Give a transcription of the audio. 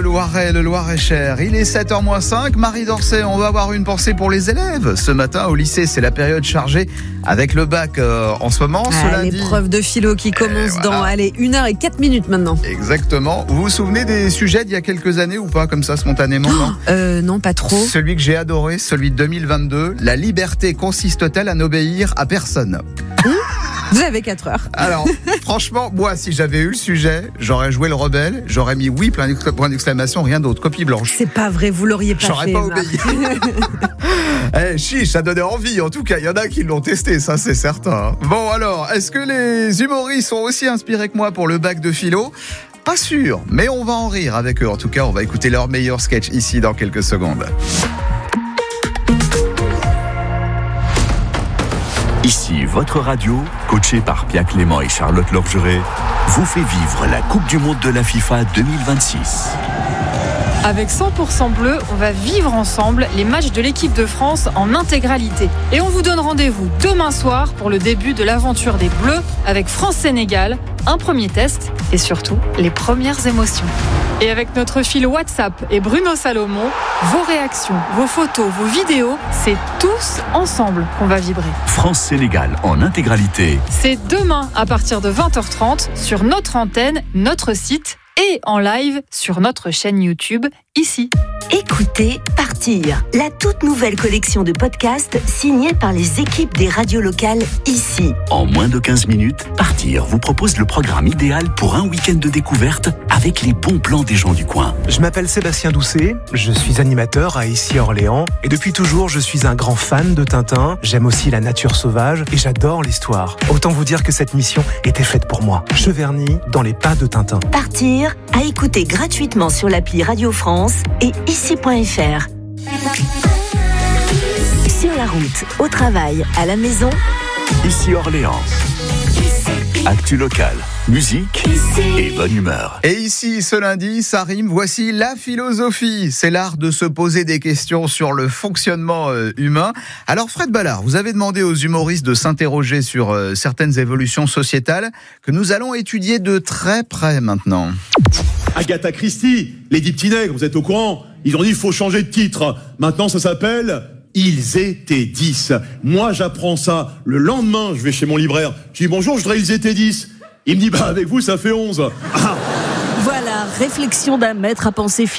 Loiret, le Loir-et-Cher. Il est 7h-5. Marie Dorcet, on va avoir une pensée pour les élèves. Ce matin, au lycée, c'est la période chargée avec le bac en ce moment. L'épreuve de philo qui commence dans 1h04 maintenant. Exactement. Vous vous souvenez des sujets d'il y a quelques années ou pas, comme ça, spontanément? Non, pas trop. Celui que j'ai adoré, celui de 2022. La liberté consiste-t-elle à n'obéir à personne? Vous avez 4 heures. Alors, franchement, moi, si j'avais eu le sujet, j'aurais joué le rebelle, j'aurais mis oui, point d'exclamation, rien d'autre, copie blanche. C'est pas vrai, vous l'auriez pas J'aurais fait. J'aurais pas obéi. Chiche, ça donnait envie. En tout cas, il y en a qui l'ont testé, ça c'est certain. Bon alors, est-ce que les humoristes sont aussi inspirés que moi pour le bac de philo? Pas sûr, mais on va en rire avec eux. En tout cas, on va écouter leur meilleur sketch ici dans quelques secondes. Ici, votre radio, coachée par Pia Clément et Charlotte Lorgeret, vous fait vivre la Coupe du Monde de la FIFA 2026. Avec 100% bleu, on va vivre ensemble les matchs de l'équipe de France en intégralité. Et on vous donne rendez-vous demain soir pour le début de l'aventure des Bleus avec France-Sénégal, un premier test et surtout les premières émotions. Et avec notre fil WhatsApp et Bruno Salomon, vos réactions, vos photos, vos vidéos, c'est tous ensemble qu'on va vibrer. France-Sénégal en intégralité. C'est demain à partir de 20h30 sur notre antenne, notre site et en live sur notre chaîne YouTube, ici. Écoutez Partir, la toute nouvelle collection de podcasts signée par les équipes des radios locales ici. En moins de 15 minutes, Partir vous propose le programme idéal pour un week-end de découverte avec les bons plans des gens du coin. Je m'appelle Sébastien Doucet, je suis animateur à Issy-Orléans et depuis toujours je suis un grand fan de Tintin. J'aime aussi la nature sauvage et j'adore l'histoire. Autant vous dire que cette mission était faite pour moi. Cheverny, dans les pas de Tintin. Partir, à écouter gratuitement sur l'appli Radio France et ici.fr. Sur la route, au travail, à la maison. Ici Orléans. Actu local, musique et bonne humeur. Et ici, ce lundi, ça rime, voici la philosophie. C'est l'art de se poser des questions sur le fonctionnement humain. Alors Fred Ballard, vous avez demandé aux humoristes de s'interroger sur certaines évolutions sociétales que nous allons étudier de très près maintenant. Agatha Christie, les 10 petits nègres, vous êtes au courant? Ils ont dit il faut changer de titre. Maintenant ça s'appelle Ils étaient 10. Moi j'apprends ça. Le lendemain, je vais chez mon libraire. Je dis bonjour, je voudrais Ils étaient 10. Il me dit avec vous ça fait 11. Voilà, réflexion d'un maître à penser